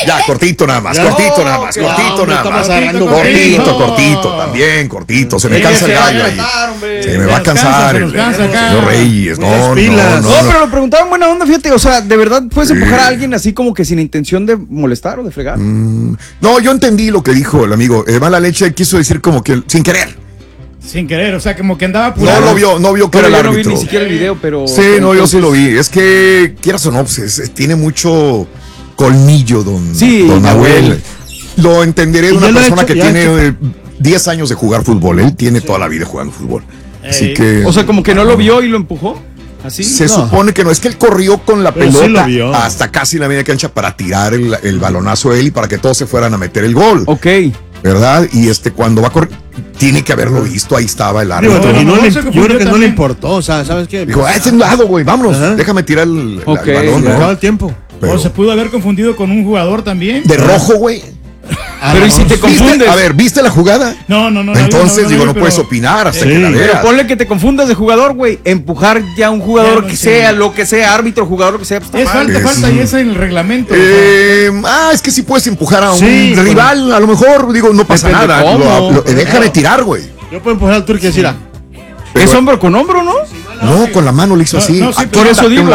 Ya, cortito nada más, cortito nada más. Cortito, también, cortito. Se me cansa el gallo ahí. Se me va a cansar el señor Reyes. No, pero lo preguntaba en buena onda, fíjate, o sea, ¿de verdad puedes empujar a alguien así como que sin intención de molestar o de fregar? No, yo entendí lo que dijo el amigo. Mala leche quiso decir como que sin querer. Sin querer, o sea, como que andaba apurado. No vio que era el árbitro. No vi ni siquiera el video, pero... Sí, no, yo sí lo vi. Es que, quieras o no, pues, tiene mucho colmillo, don Nahuel. Lo entenderé de una persona que tiene 10 años de jugar fútbol. Él tiene toda la vida jugando fútbol. Así que... O sea, como que no lo vio y lo empujó. ¿Así? Se supone que no. Es que él corrió con la pelota hasta casi la media cancha para tirar el balonazo a él y para que todos se fueran a meter el gol. Ok. ¿Verdad? Y cuando va a correr, tiene que haberlo visto, ahí estaba el árbitro. Yo creo que no le importó, o sea, ¿sabes qué? Dijo, es un lado, güey, vámonos, déjame tirar el balón. Se acaba el tiempo. O se pudo haber confundido con un jugador también. De rojo, güey. Pero ¿y si te confundes? A ver, ¿viste la jugada? No. Entonces, no puedes opinar hasta que la veas. Pero ponle que te confundas de jugador, güey. Empujar ya a un jugador que sea, lo que sea, árbitro, jugador, lo que sea. Pues falta y esa en el reglamento. Es que sí puedes empujar a un rival, a lo mejor, no pasa nada. Déjame tirar, güey. Yo puedo empujar al turco y decir, es hombro con hombro, ¿no? No, con la mano le hizo así. Por eso digo.